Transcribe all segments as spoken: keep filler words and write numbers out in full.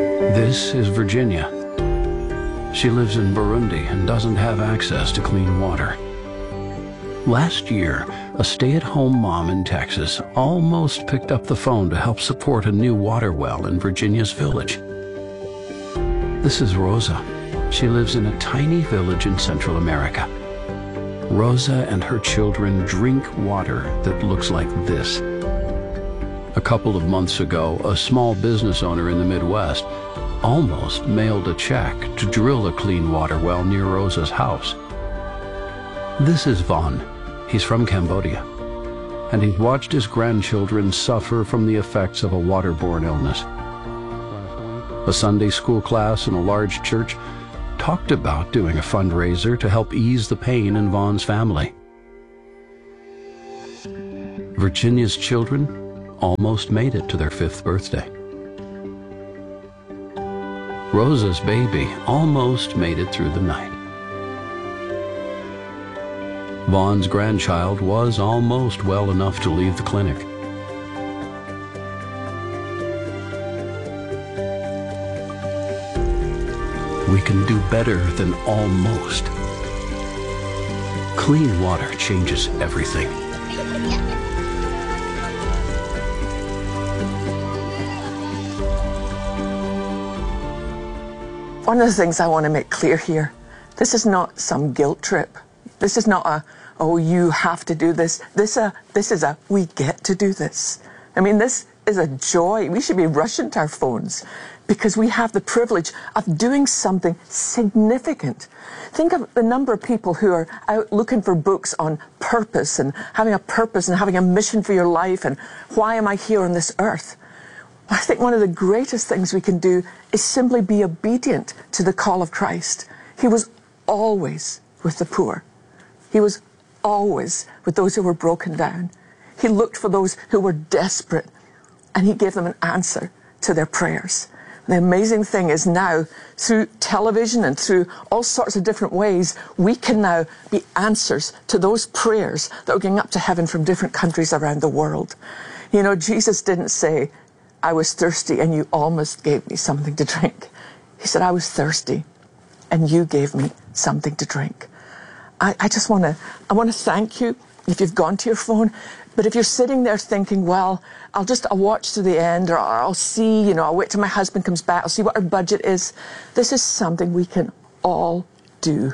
This is Virginia. She lives in Burundi and doesn't have access to clean water. Last year, a stay-at-home mom in Texas almost picked up the phone to help support a new water well in Virginia's village. This is Rosa. She lives in a tiny village in Central America. Rosa and her children drink water that looks like this. A couple of months ago, a small business owner in the Midwest almost mailed a check to drill a clean water well near Rosa's house. This is Vaughn. He's from Cambodia, and he's watched his grandchildren suffer from the effects of a waterborne illness. A Sunday school class in a large church talked about doing a fundraiser to help ease the pain in Vaughn's family. Virginia's children almost made it to their fifth birthday. Rosa's baby almost made it through the night. Vaughn's grandchild was almost well enough to leave the clinic. We can do better than almost. Clean water changes everything. One of the things I want to make clear here, this is not some guilt trip. This is not a, oh, you have to do this. This, uh, this is a, we get to do this. I mean, this is a joy. We should be rushing to our phones because we have the privilege of doing something significant. Think of the number of people who are out looking for books on purpose and having a purpose and having a mission for your life and why am I here on this earth? I think one of the greatest things we can do is simply be obedient to the call of Christ. He was always with the poor. He was always with those who were broken down. He looked for those who were desperate, and he gave them an answer to their prayers. The amazing thing is now, through television and through all sorts of different ways, we can now be answers to those prayers that are going up to heaven from different countries around the world. You know, Jesus didn't say, I was thirsty and you almost gave me something to drink. He said, I was thirsty and you gave me something to drink. I, I just want to, I want to thank you if you've gone to your phone. But if you're sitting there thinking, well, I'll just, I'll watch to the end, or I'll see, you know, I'll wait till my husband comes back, I'll see what our budget is. This is something we can all do.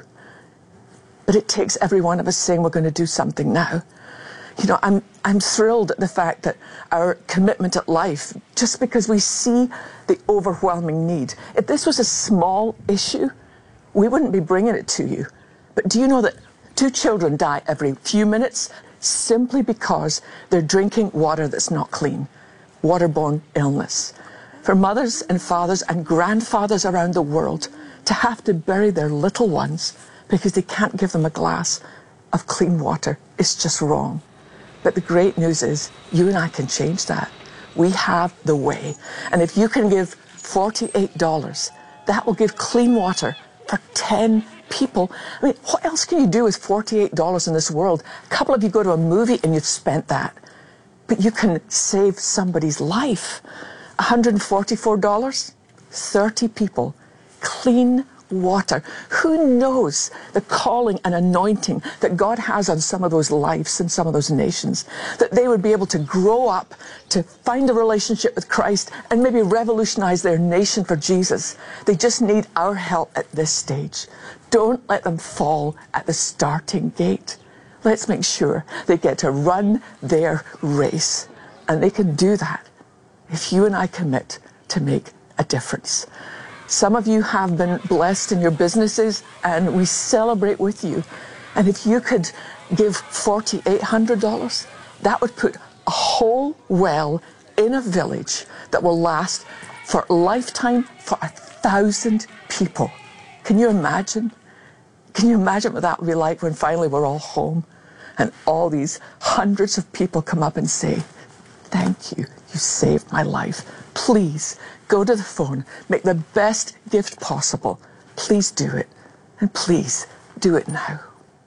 But it takes every one of us saying we're going to do something now. You know, I'm, I'm thrilled at the fact that our commitment at Life, just because we see the overwhelming need. If this was a small issue, we wouldn't be bringing it to you. But do you know that two children die every few minutes simply because they're drinking water that's not clean? Waterborne illness. For mothers and fathers and grandfathers around the world to have to bury their little ones because they can't give them a glass of clean water is just wrong. But the great news is you and I can change that. We have the way. And if you can give forty-eight dollars, that will give clean water for ten people. I mean, what else can you do with forty-eight dollars in this world? A couple of you go to a movie and you've spent that. But you can save somebody's life. one hundred forty-four dollars, thirty people, clean water. Who knows the calling and anointing that God has on some of those lives in some of those nations, that they would be able to grow up to find a relationship with Christ and maybe revolutionize their nation for Jesus. They just need our help at this stage. Don't let them fall at the starting gate. Let's make sure they get to run their race, and they can do that if you and I commit to make a difference. Some of you have been blessed in your businesses, and we celebrate with you. And if you could give forty-eight hundred dollars, that would put a whole well in a village that will last for a lifetime for a thousand people. Can you imagine? Can you imagine what that would be like when finally we're all home and all these hundreds of people come up and say, thank you, you saved my life. Please go to the phone, make the best gift possible. Please do it, and please do it now.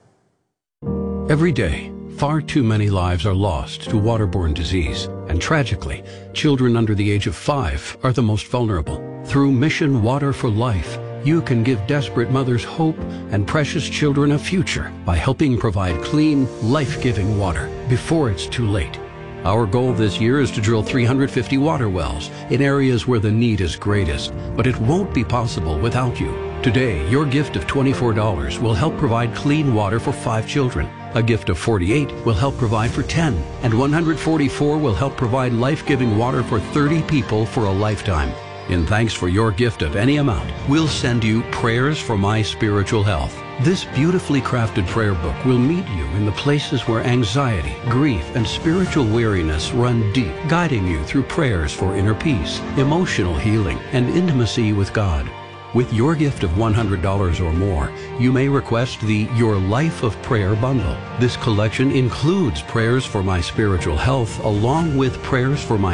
Every day, far too many lives are lost to waterborne disease, and tragically, children under the age of five are the most vulnerable. Through Mission Water for Life, you can give desperate mothers hope and precious children a future by helping provide clean, life-giving water before it's too late. Our goal this year is to drill three hundred fifty water wells in areas where the need is greatest, but it won't be possible without you. Today, your gift of twenty-four dollars will help provide clean water for five children. A gift of forty-eight dollars will help provide for ten, and one hundred forty-four dollars will help provide life-giving water for thirty people for a lifetime. In thanks for your gift of any amount, we'll send you Prayers for My Spiritual Health. This beautifully crafted prayer book will meet you in the places where anxiety, grief, and spiritual weariness run deep, guiding you through prayers for inner peace, emotional healing, and intimacy with God. With your gift of one hundred dollars or more, you may request the Your Life of Prayer bundle. This collection includes Prayers for My Spiritual Health along with Prayers for My